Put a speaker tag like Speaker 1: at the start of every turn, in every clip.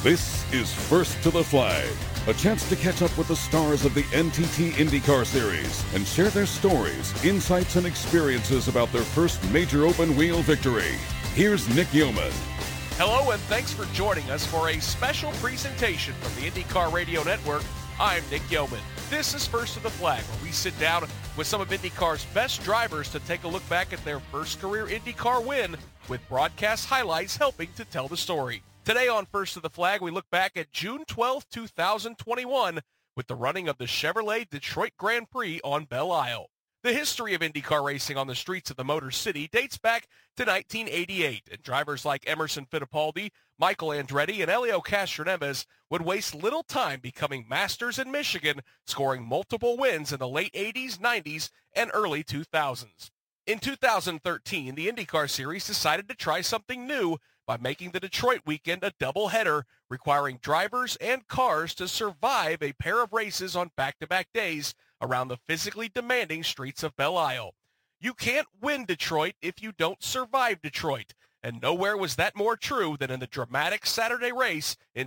Speaker 1: This is First to the Flag, a chance to catch up with the stars of the NTT IndyCar Series and share their stories, insights, and experiences about their first major open-wheel victory. Here's Nick Yeoman.
Speaker 2: Hello, and thanks for joining us for a special presentation from the IndyCar Radio Network. I'm Nick Yeoman. This is First to the Flag, where we sit down with some of IndyCar's best drivers to take a look back at their first career IndyCar win, with broadcast highlights helping to tell the story. Today on First to the Flag, we look back at June 12, 2021, with the running of the Chevrolet Detroit Grand Prix on Belle Isle. The history of IndyCar racing on the streets of the Motor City dates back to 1988, and drivers like Emerson Fittipaldi, Michael Andretti, and Helio Castroneves would waste little time becoming masters in Michigan, scoring multiple wins in the late 80s, 90s, and early 2000s. In 2013, the IndyCar Series decided to try something new by making the Detroit weekend a doubleheader, requiring drivers and cars to survive a pair of races on back-to-back days around the physically demanding streets of Belle Isle. You can't win Detroit if you don't survive Detroit, and nowhere was that more true than in the dramatic Saturday race in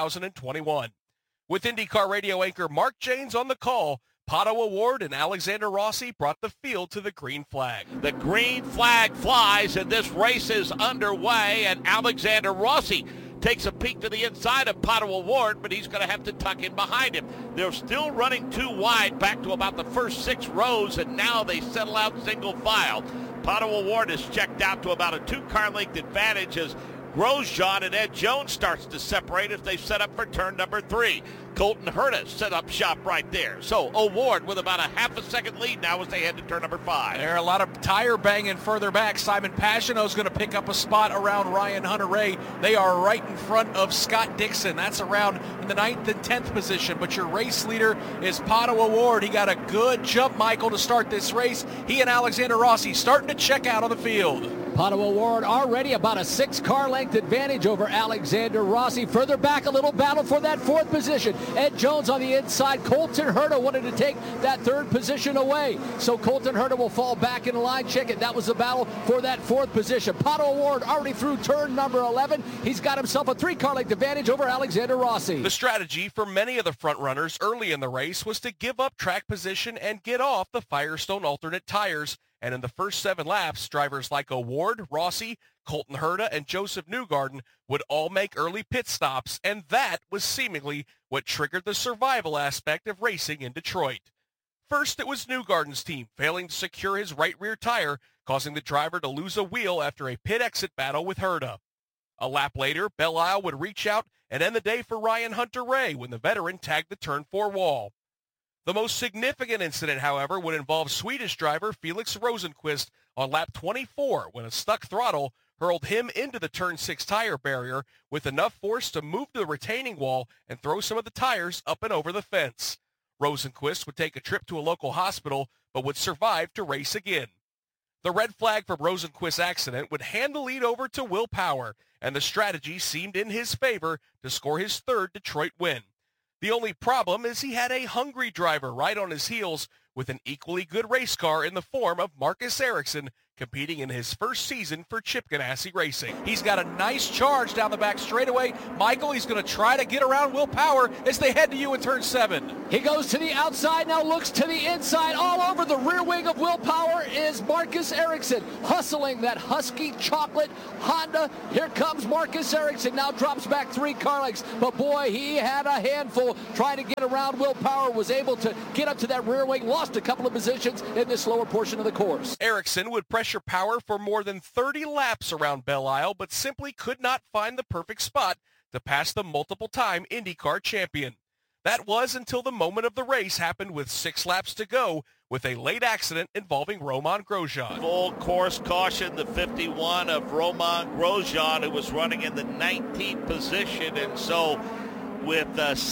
Speaker 2: 2021. With IndyCar radio anchor Mark Jaynes on the call, Pato O'Ward and Alexander Rossi brought the field to the green flag.
Speaker 3: The green flag flies, and this race is underway, and Alexander Rossi takes a peek to the inside of Pato O'Ward, but he's going to have to tuck in behind him. They're still running too wide back to about the first 6 rows, and now they settle out single file. Pato O'Ward is checked out to about a 2-car length advantage as Grosjean and Ed Jones starts to separate as they set up for turn number 3. Colton Herta set up shop right there. So O'Ward with about a half a second lead now as they head to turn number 5.
Speaker 2: There are a lot of tire banging further back. Simon Pagenaud's going to pick up a spot around Ryan Hunter-Reay. They are right in front of Scott Dixon. That's around in the 9th and 10th position. But your race leader is Pato O'Ward. He got a good jump, Michael, to start this race. He and Alexander Rossi starting to check out on the field.
Speaker 4: Pato O'Ward already about a 6-car length advantage over Alexander Rossi. Further back, a little battle for that 4th position. Ed Jones on the inside. Colton Herta wanted to take that 3rd position away. So Colton Herta will fall back in line. Check it. That was the battle for that 4th position. Pato O'Ward already through turn number 11. He's got himself a 3-car length advantage over Alexander Rossi.
Speaker 2: The strategy for many of the front runners early in the race was to give up track position and get off the Firestone alternate tires. And in the first 7 laps, drivers like O'Ward, Rossi, Colton Herta, and Joseph Newgarden would all make early pit stops, and that was seemingly what triggered the survival aspect of racing in Detroit. First, it was Newgarden's team failing to secure his right rear tire, causing the driver to lose a wheel after a pit exit battle with Herta. A lap later, Belle Isle would reach out and end the day for Ryan Hunter-Reay when the veteran tagged the turn 4 wall. The most significant incident, however, would involve Swedish driver Felix Rosenqvist on lap 24 when a stuck throttle hurled him into the turn 6 tire barrier with enough force to move the retaining wall and throw some of the tires up and over the fence. Rosenqvist would take a trip to a local hospital but would survive to race again. The red flag from Rosenqvist's accident would hand the lead over to Will Power, and the strategy seemed in his favor to score his 3rd Detroit win. The only problem is he had a hungry driver right on his heels with an equally good race car in the form of Marcus Ericsson competing in his first season for Chip Ganassi Racing. He's got a nice charge down the back straightaway. Michael, he's going to try to get around Will Power as they head to you in turn 7.
Speaker 4: He goes to the outside, now looks to the inside. All over the rear wing of Will Power is Marcus Ericsson, hustling that Husky chocolate Honda. Here comes Marcus Ericsson, now drops back 3 car lengths. But boy, he had a handful trying to get around Will Power, was able to get up to that rear wing, lost a couple of positions in this lower portion of the course.
Speaker 2: Ericsson would pressure Power for more than 30 laps around Belle Isle, but simply could not find the perfect spot to pass the multiple-time IndyCar champion. That was until the moment of the race happened with 6 laps to go with a late accident involving Romain Grosjean.
Speaker 3: Full course caution, the 51 of Romain Grosjean, who was running in the 19th position, and so with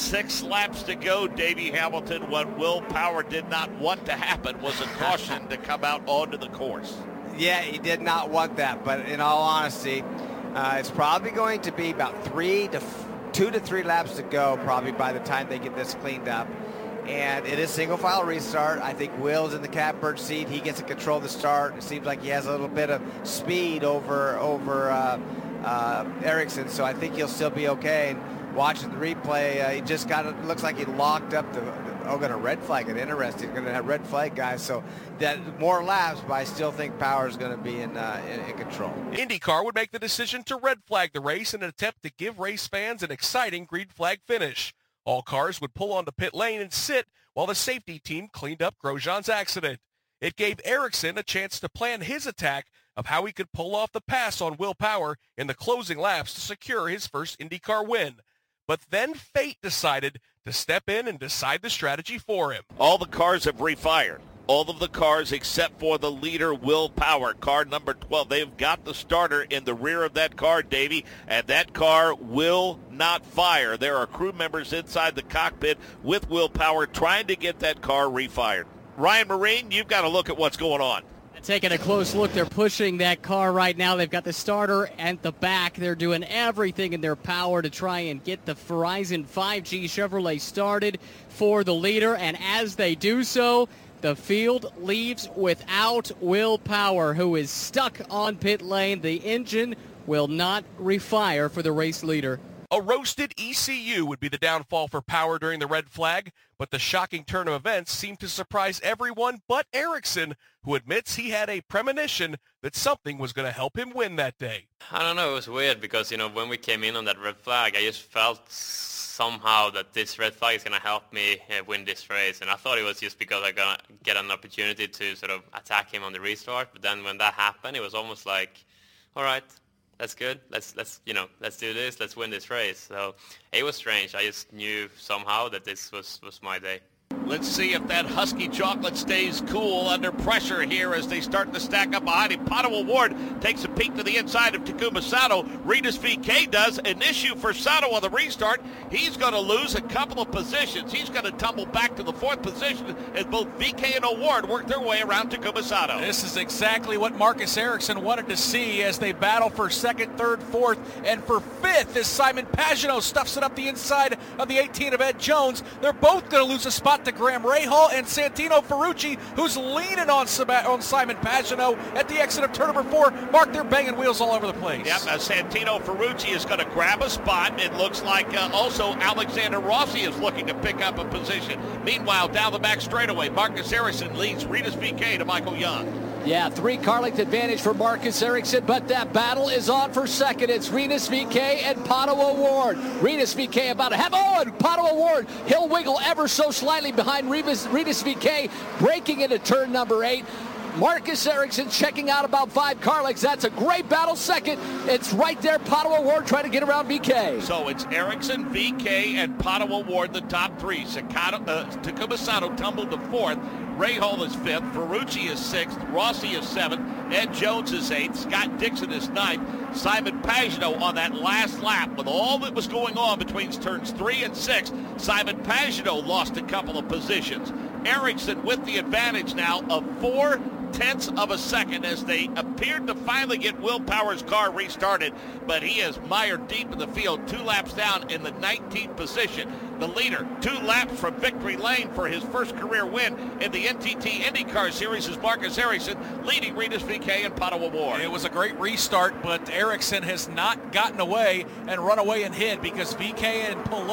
Speaker 3: 6 laps to go, Davey Hamilton, what Will Power did not want to happen was a caution to come out onto the course.
Speaker 5: Yeah, he did not want that, but in all honesty, it's probably going to be about 2 to 3 laps to go probably by the time they get this cleaned up. And it is single file restart. I think Will's in the catbird seat. He gets to control the start. It seems like he has a little bit of speed over Ericsson, so I think he'll still be okay. And watching the replay, he just looks like he locked up got a red flag. It's interesting. Going to have red flag guys. So that more laps, but I still think Power is going to be in control.
Speaker 2: IndyCar would make the decision to red flag the race in an attempt to give race fans an exciting green flag finish. All cars would pull onto pit lane and sit while the safety team cleaned up Grosjean's accident. It gave Ericsson a chance to plan his attack of how he could pull off the pass on Will Power in the closing laps to secure his first IndyCar win. But then fate decided to step in and decide the strategy for him.
Speaker 3: All the cars have refired. All of the cars except for the leader, Will Power, car number 12. They've got the starter in the rear of that car, Davey, and that car will not fire. There are crew members inside the cockpit with Will Power trying to get that car refired. Ryan Marine, you've got to look at what's going on.
Speaker 6: Taking a close look, they're pushing that car right now. They've got the starter at the back. They're doing everything in their power to try and get the Horizon 5G Chevrolet started for the leader. And as they do so, the field leaves without Will Power, who is stuck on pit lane. The engine will not refire for the race leader.
Speaker 2: A roasted ECU would be the downfall for Power during the red flag, but the shocking turn of events seemed to surprise everyone but Ericsson, who admits he had a premonition that something was going to help him win that day.
Speaker 7: I don't know, it was weird because, when we came in on that red flag, I just felt somehow that this red flag is going to help me win this race, and I thought it was just because I'm going to get an opportunity to sort of attack him on the restart, but then when that happened, it was almost like, all right, that's good. Let's do this. Let's win this race. So it was strange. I just knew somehow that this was my day.
Speaker 3: Let's see if that Husky chocolate stays cool under pressure here as they start to stack up behind him. Pato O'Ward takes a peek to the inside of Takuma Sato. Rinus VeeKay does. An issue for Sato on the restart. He's going to lose a couple of positions. He's going to tumble back to the 4th position as both VeeKay and O'Ward work their way around Takuma Sato.
Speaker 8: This is exactly what Marcus Ericsson wanted to see as they battle for 2nd, 3rd, 4th, and for 5th as Simon Pagenaud stuffs it up the inside of the 18 of Ed Jones. They're both going to lose a spot to Graham Rahal and Santino Ferrucci, who's leaning on Simon Pagenaud at the exit of turn number 4. Mark, they're banging wheels all over the place.
Speaker 3: Yep, Santino Ferrucci is going to grab a spot. It looks like also Alexander Rossi is looking to pick up a position. Meanwhile, down the back straightaway, Marcus Ericsson leads Rinus VeeKay to Michael Young.
Speaker 4: Yeah, 3-car length advantage for Marcus Ericsson, but that battle is on for second. It's Rinus VeeKay and Pato O'Ward. Rinus VeeKay about a half. Oh, and Pato O'Ward, he'll wiggle ever so slightly behind Rinus VeeKay, breaking into turn number 8. Marcus Ericsson checking out about 5 car lengths. That's a great battle second. It's right there, Pato O'Ward trying to get around VeeKay.
Speaker 3: So it's Ericsson, VeeKay, and Pato O'Ward, the top 3. Takuma Sato tumbled to 4th. Rahal is 5th. Ferrucci is 6th. Rossi is 7th. Ed Jones is 8th. Scott Dixon is 9th. Simon Pagenaud on that last lap with all that was going on between turns 3 and 6. Simon Pagenaud lost a couple of positions. Ericsson with the advantage now of 0.4 of a second as they appeared to finally get Will Power's car restarted, but he is mired deep in the field, 2 laps down in the 19th position. The leader, 2 laps from victory lane for his first career win in the NTT IndyCar Series is Marcus Ericsson, leading Rinus VeeKay and Pato O'Ward.
Speaker 8: It was a great restart, but Ericsson has not gotten away and run away and hid because VeeKay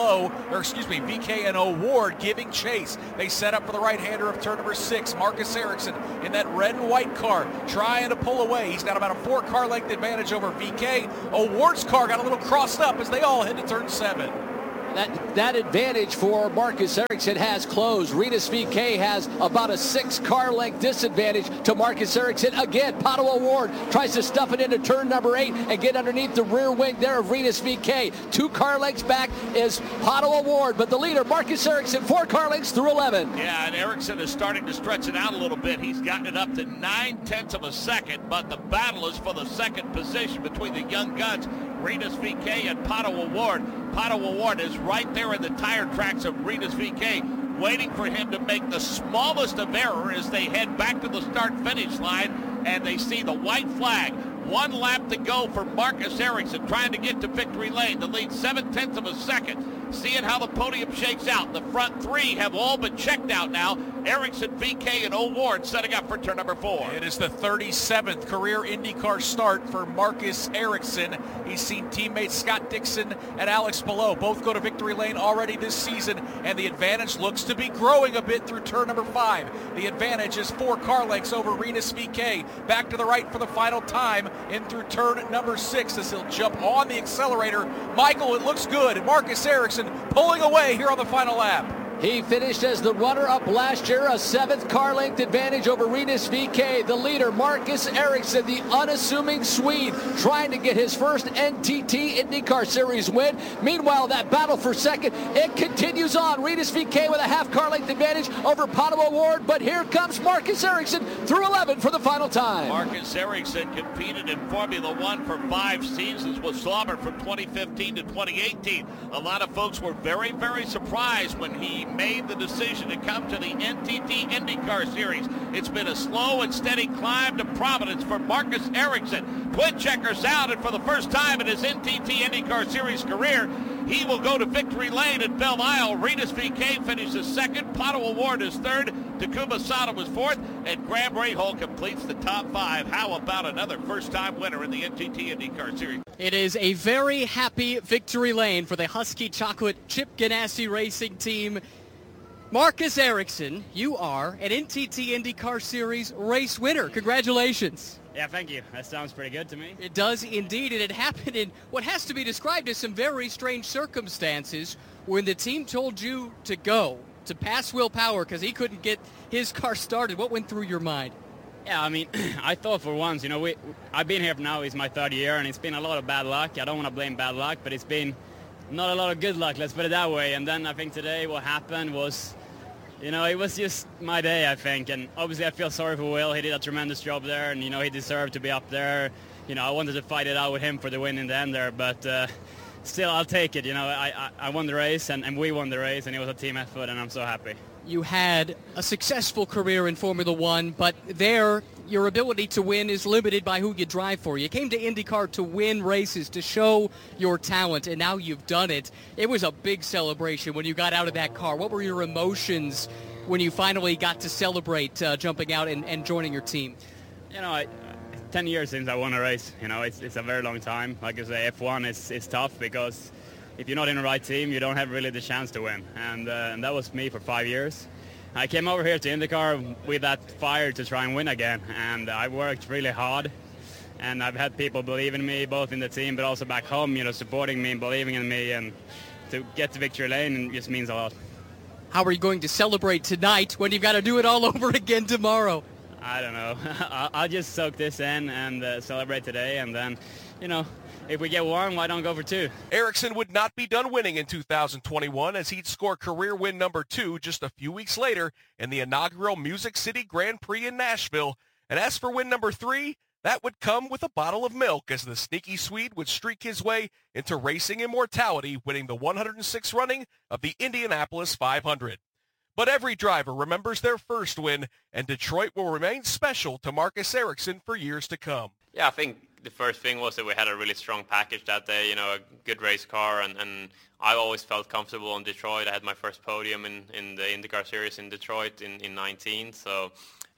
Speaker 8: and O'Ward giving chase. They set up for the right-hander of turn number 6, Marcus Ericsson in that red and white car, trying to pull away. He's got about a 4-car length advantage over VeeKay. O'Ward's car got a little crossed up as they all head to turn 7.
Speaker 4: That advantage for Marcus Ericsson has closed. Rinus VeeKay has about a 6-car length disadvantage to Marcus Ericsson. Again, Pato O'Ward tries to stuff it into turn number 8 and get underneath the rear wing there of Rinus VeeKay. 2-car lengths back is Pato O'Ward, but the leader, Marcus Ericsson, 4-car lengths through 11.
Speaker 3: Yeah, and Ericsson is starting to stretch it out a little bit. He's gotten it up to 0.9 of a second, but the battle is for the 2nd position between the young guns, Rinus VeeKay and Pato O'Ward. Pato O'Ward is right there in the tire tracks of Rinus VeeKay, waiting for him to make the smallest of error as they head back to the start-finish line, and they see the white flag. 1 lap to go for Marcus Ericsson, trying to get to victory lane. The lead 0.7 of a second. Seeing how the podium shakes out. The front 3 have all been checked out now. Ericsson, VK, and O'Ward setting up for turn number 4.
Speaker 8: It is the 37th career IndyCar start for Marcus Ericsson. He's seen teammates Scott Dixon and Alex Palou both go to victory lane already this season, and the advantage looks to be growing a bit through turn number 5. The advantage is 4 car lengths over Rinus VeeKay. Back to the right for the final time in through turn number 6 as he'll jump on the accelerator. Michael, it looks good, and Marcus Ericsson pulling away here on the final lap.
Speaker 4: He finished as the runner-up last year, a 7th car length advantage over Rinus VeeKay. The leader, Marcus Ericsson, the unassuming Swede, trying to get his first NTT IndyCar Series win. Meanwhile, that battle for second, it continues on. Rinus VeeKay with a half car length advantage over Pato O'Ward, but here comes Marcus Ericsson through 11 for the final time.
Speaker 3: Marcus Ericsson competed in Formula One for 5 seasons with Sauber from 2015 to 2018. A lot of folks were very, very surprised when he made the decision to come to the NTT IndyCar Series. It's been a slow and steady climb to prominence for Marcus Ericsson. Twin checkers out, and for the first time in his NTT IndyCar Series career, he will go to victory lane at Belle Isle. Rinus VeeKay finishes 2nd, Pato O'Ward is 3rd, Takuma Sato was 4th, and Graham Rahal completes the top 5. How about another first-time winner in the NTT IndyCar Series?
Speaker 6: It is a very happy victory lane for the Husky Chocolate Chip Ganassi Racing Team. Marcus Ericsson, you are an NTT IndyCar Series race winner. Congratulations.
Speaker 9: Yeah, thank you. That sounds pretty good to me.
Speaker 6: It does indeed, and it happened in what has to be described as some very strange circumstances when the team told you to go, to pass Will Power because he couldn't get his car started. What went through your mind?
Speaker 9: Yeah, I mean, I thought for once, I've been here now, it's my 3rd year, and it's been a lot of bad luck. I don't want to blame bad luck, but it's been not a lot of good luck, let's put it that way. And then I think today what happened was, it was just my day, I think. And obviously I feel sorry for Will. He did a tremendous job there, and, he deserved to be up there. I wanted to fight it out with him for the win in the end there, but still, I'll take it. I won the race, and we won the race, and it was a team effort, and I'm so happy.
Speaker 6: You had a successful career in Formula One, but there, your ability to win is limited by who you drive for. You came to IndyCar to win races, to show your talent, and now you've done it. It was a big celebration when you got out of that car. What were your emotions when you finally got to celebrate jumping out and joining your team?
Speaker 9: 10 years since I won a race. It's a very long time. Like I say, F1 is tough because if you're not in the right team, you don't have really the chance to win. And that was me for 5 years. I came over here to IndyCar with that fire to try and win again. And I worked really hard. And I've had people believe in me, both in the team, but also back home, supporting me and believing in me. And to get to victory lane just means a lot.
Speaker 6: How are you going to celebrate tonight when you've got to do it all over again tomorrow?
Speaker 9: I don't know. I'll just soak this in and celebrate today. And then, if we get 1, why don't go for 2?
Speaker 2: Ericsson would not be done winning in 2021 as he'd score career win number 2 just a few weeks later in the inaugural Music City Grand Prix in Nashville. And as for win number 3, that would come with a bottle of milk as the sneaky Swede would streak his way into racing immortality, winning the 106th running of the Indianapolis 500. But every driver remembers their first win, and Detroit will remain special to Marcus Ericsson for years to come.
Speaker 7: Yeah, I think the first thing was that we had a really strong package that day, a good race car, and I always felt comfortable in Detroit. I had my first podium in the IndyCar Series in Detroit in 19, so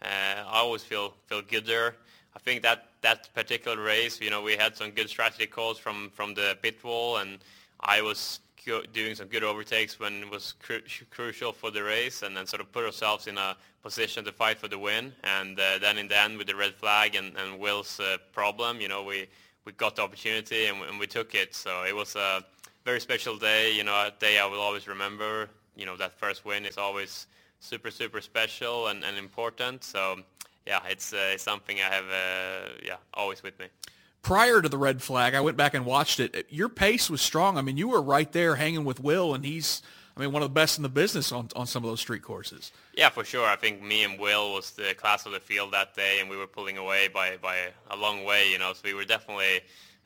Speaker 7: I always feel good there. I think that particular race, we had some good strategy calls from the pit wall, and I was doing some good overtakes when it was crucial for the race, and then sort of put ourselves in a position to fight for the win. And then in the end, with the red flag and Will's problem, we got the opportunity and we took it. So it was a very special day, a day I will always remember. That first win is always super, super special and important. So yeah, it's something I have always with me.
Speaker 8: Prior to the red flag, I went back and watched it. Your pace was strong. I mean, you were right there hanging with Will, and he's, one of the best in the business on some of those street courses.
Speaker 7: Yeah, for sure. I think me and Will was the class of the field that day, and we were pulling away by a long way, So we were definitely,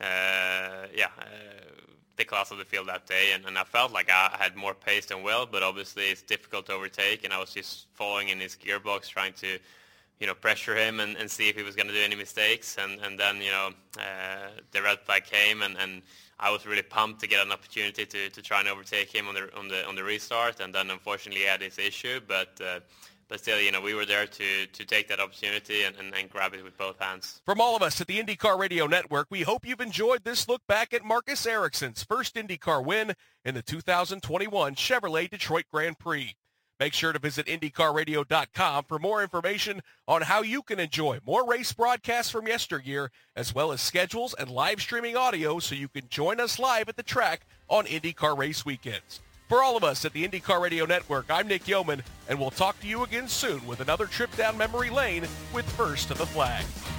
Speaker 7: the class of the field that day, and I felt like I had more pace than Will, but obviously it's difficult to overtake, and I was just following in his gearbox, trying to pressure him and see if he was going to do any mistakes. And then, the red flag came, and I was really pumped to get an opportunity to try and overtake him on the restart. And then unfortunately he had this issue, but still, we were there to take that opportunity and grab it with both hands.
Speaker 2: From all of us at the IndyCar Radio Network, we hope you've enjoyed this look back at Marcus Ericsson's first IndyCar win in the 2021 Chevrolet Detroit Grand Prix. Make sure to visit IndyCarRadio.com for more information on how you can enjoy more race broadcasts from yesteryear, as well as schedules and live streaming audio so you can join us live at the track on IndyCar race weekends. For all of us at the IndyCar Radio Network, I'm Nick Yeoman, and we'll talk to you again soon with another trip down memory lane with First to the Flag.